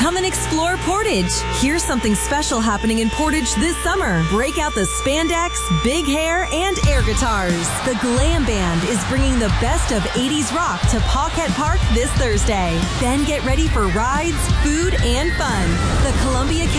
Come and explore Portage. Here's something special happening in Portage this summer. Break out the spandex, big hair, and air guitars. The Glam Band is bringing the best of 80s rock to Paquette Park this Thursday. Then get ready for rides, food, and fun. The Columbia